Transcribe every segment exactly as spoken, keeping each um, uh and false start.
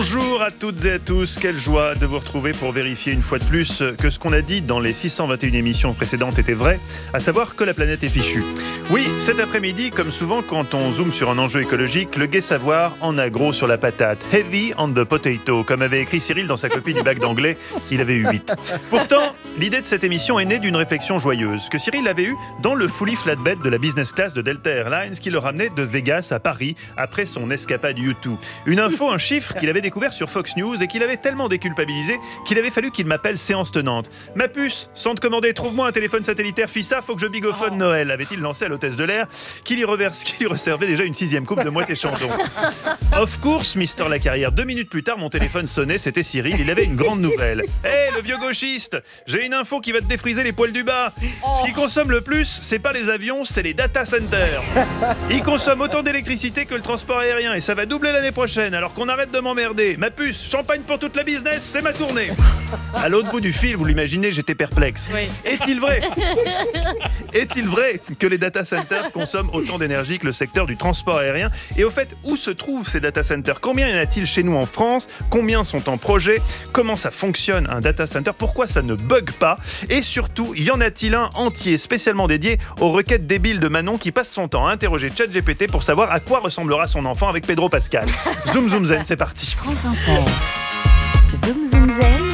Bonjour à toutes et à tous, quelle joie de vous retrouver pour vérifier une fois de plus que ce qu'on a dit dans les six cent vingt et une émissions précédentes était vrai, à savoir que la planète est fichue. Oui, cet après-midi, comme souvent quand on zoome sur un enjeu écologique, le gai savoir en a gros sur la patate. Heavy on the potato, comme avait écrit Cyril dans sa copie du bac d'anglais, il avait eu huit. Pourtant, l'idée de cette émission est née d'une réflexion joyeuse, que Cyril avait eue dans le fully flatbed de la business class de Delta Airlines qui le ramenait de Vegas à Paris après son escapade U deux. Une info, un chiffre qu'il avait découvert sur Fox News et qu'il avait tellement déculpabilisé qu'il avait fallu qu'il m'appelle séance tenante. Ma puce, sans te commander, trouve-moi un téléphone satellitaire Fissa, faut que je bigophone oh. Noël, avait-il lancé à l'hôtesse de l'air qui lui, reverse, qui lui réservait déjà une sixième coupe de moitié chandon. Of course, Mister La Carrière. Deux minutes plus tard, mon téléphone sonnait, c'était Cyril, il avait une grande nouvelle. Hé, hey, le vieux gauchiste, j'ai une info qui va te défriser les poils du bas. Oh. Ce qui consomme le plus, c'est pas les avions, c'est les data centers. Ils consomment autant d'électricité que le transport aérien et ça va doubler l'année prochaine, alors qu'on arrête de m'emmerder. Ma puce, champagne pour toute la business, c'est ma tournée. À l'autre bout du fil, vous l'imaginez, j'étais perplexe. Oui. Est-il vrai Est-il vrai que les data centers consomment autant d'énergie que le secteur du transport aérien? Et au fait, où se trouvent ces data centers? Combien y en a-t-il chez nous en France? Combien sont en projet? Comment ça fonctionne un data center? Pourquoi ça ne bug pas? Et surtout, y en a-t-il un entier spécialement dédié aux requêtes débiles de Manon qui passe son temps à interroger ChatGPT pour savoir à quoi ressemblera son enfant avec Pedro Pascal? Zoom zoom zen, c'est parti. France Inter. Zoom zoom zen.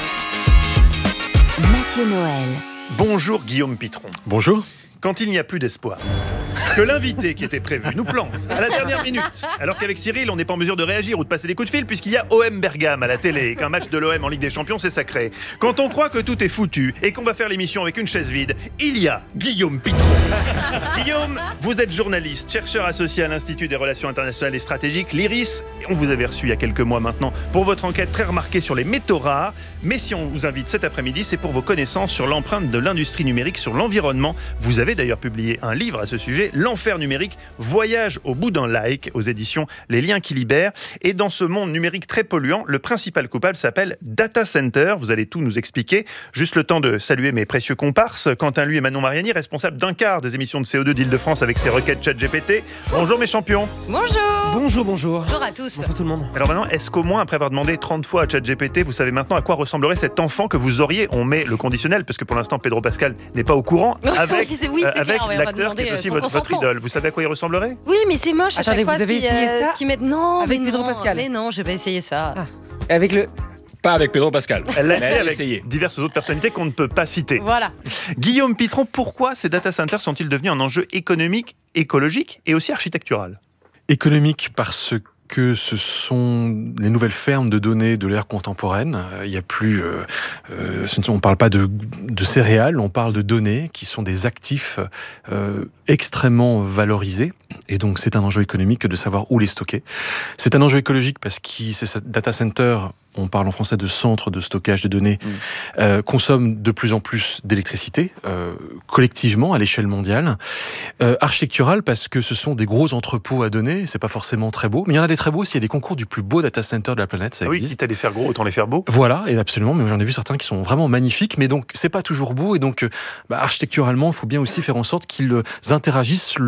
Mathieu Noël. Bonjour Guillaume Pitron. Bonjour. Quand il n'y a plus d'espoir, que l'invité qui était prévu nous plante à la dernière minute, alors qu'avec Cyril, on n'est pas en mesure de réagir ou de passer des coups de fil puisqu'il y a O M Bergame à la télé et qu'un match de l'O M en Ligue des Champions, c'est sacré. Quand on croit que tout est foutu et qu'on va faire l'émission avec une chaise vide, il y a Guillaume Pitron. Guillaume, vous êtes journaliste, chercheur associé à l'Institut des Relations Internationales et Stratégiques, l'I R I S. On vous avait reçu il y a quelques mois maintenant pour votre enquête très remarquée sur les métaux rares. Mais si on vous invite cet après-midi, c'est pour vos connaissances sur l'empreinte de l'industrie numérique sur l'environnement. Vous avez d'ailleurs publié un livre à ce sujet, L'enfer numérique, voyage au bout d'un like, aux éditions Les Liens qui libèrent. Et dans ce monde numérique très polluant, le principal coupable s'appelle Data Center. Vous allez tout nous expliquer. Juste le temps de saluer mes précieux comparses, Quentin Lui et Manon Mariani, responsables d'un quart des émissions de C O deux d'Île-de-France avec ses requêtes ChatGPT. Bonjour mes champions. Bonjour. Bonjour, bonjour. Bonjour à tous. Bonjour tout le monde. Alors maintenant, est-ce qu'au moins, après avoir demandé trente fois à ChatGPT, vous savez maintenant à quoi ressemblerait cet enfant que vous auriez? On met le conditionnel, parce que pour l'instant, Pedro Pascal n'est pas au courant, avec, oui, c'est, oui, c'est euh, avec clair, l'acteur qui est aussi votre, votre idole. Vous savez à quoi il ressemblerait? Oui, mais c'est moche. Attendez, à chaque fois, vous avez ce qui, essayé euh, ça ce qui met... Non, avec mais Pedro non, Pascal. Mais non, je vais pas essayer ça. Ah. Avec le... Pas avec Pedro Pascal. Elle l'a essayé avec essayé. diverses autres personnalités qu'on ne peut pas citer. Voilà. Guillaume Pitron, pourquoi ces data centers sont-ils devenus un enjeu économique, écologique et aussi architectural? Économique parce que ce sont les nouvelles fermes de données de l'ère contemporaine. Il y a plus, euh, euh, on ne parle pas de, de céréales, on parle de données qui sont des actifs euh, extrêmement valorisés. Et donc c'est un enjeu économique de savoir où les stocker. C'est un enjeu écologique parce que ces data centers, on parle en français de centres de stockage de données, mmh. euh, consomment de plus en plus d'électricité, euh, collectivement, à l'échelle mondiale. Euh, architectural, parce que ce sont des gros entrepôts à données, c'est pas forcément très beau, mais il y en a des très beaux, s'il y a des concours du plus beau data center de la planète, ça ah existe. Oui, quitte à les faire gros, autant les faire beaux. Voilà, et absolument, mais j'en ai vu certains qui sont vraiment magnifiques, mais donc c'est pas toujours beau, et donc bah, architecturalement, il faut bien aussi faire en sorte qu'ils interagissent